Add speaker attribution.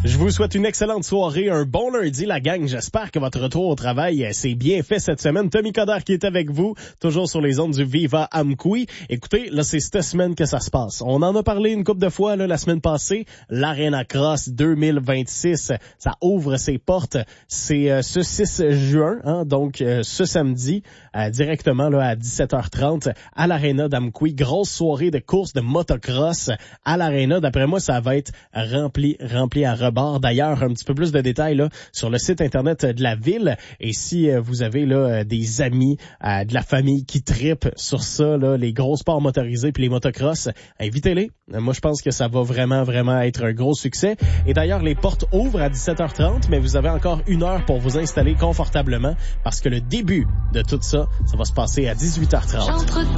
Speaker 1: Je vous souhaite une excellente soirée, un bon lundi, la gang. J'espère que votre retour au travail s'est bien fait cette semaine. Tommy Coderre qui est avec vous, toujours sur les ondes du Viva Amkoui. Écoutez, là, c'est cette semaine que ça se passe. On en a parlé une couple de fois là, la semaine passée. L'Arena Cross 2026, ça ouvre ses portes. C'est ce 6 juin, hein, donc ce samedi, directement là à 17h30 à l'Arena d'Amkoui. Grosse soirée de course de motocross à l'Arena. D'après moi, ça va être rempli à rebord. D'ailleurs, un petit peu plus de détails là sur le site internet de la ville. Et si vous avez là des amis, de la famille qui trippent sur ça, là, les gros sports motorisés puis les motocross, invitez-les. Moi, je pense que ça va vraiment être un gros succès. Et d'ailleurs, les portes ouvrent à 17h30, mais vous avez encore 1 heure pour vous installer confortablement parce que le début de tout ça, ça va se passer à 18h30.